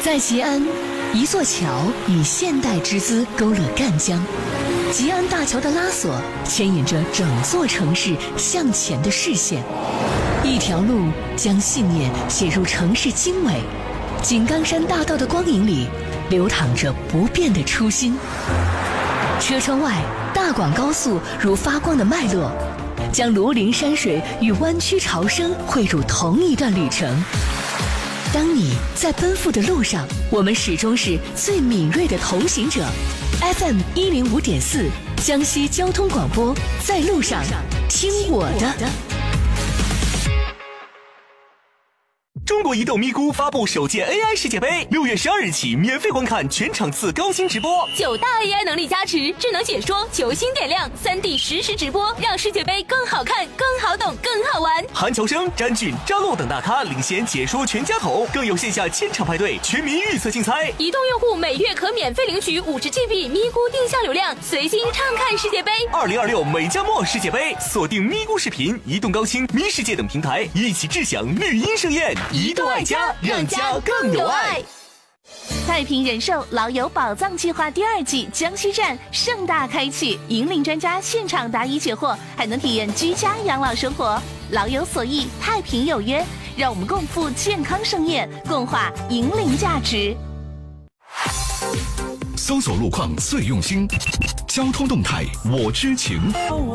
在吉安，一座桥以现代之姿勾勒赣江。吉安大桥的拉索牵引着整座城市向前的视线，一条路将信念写入城市经纬。井冈山大道的光影里，流淌着不变的初心。车窗外，大广高速如发光的脉络，将庐陵山水与湾区潮生汇入同一段旅程。当你在奔赴的路上，我们始终是最敏锐的同行者。FM 105.4，江西交通广播，在路上听我的。 中国移动咪咕发布首届 AI 世界杯，6月12日起免费观看全场次高清直播 ，9大 AI 能力加持，智能解说，球星点亮，3D 实时直播，让世界杯更好看、更好懂、更好玩。 韩乔生、詹俊、张璐等大咖领衔解说全家桶，更有线下千场派对、全民预测竞猜。 移动用户每月可免费领取50GB 咪咕定向流量，随心畅看世界杯。 2026美加墨世界杯，锁定咪咕视频、移动高清、咪世界等平台，一起致享绿茵盛宴。移动爱家，让家更有爱。 太平人寿老友宝藏计划第2季江西站盛大开启，引领专家现场答疑解惑，还能体验居家养老生活。老有所益，太平有约，让我们共赴健康盛宴，共话引领价值。 搜索路况最用心，交通动态我知情。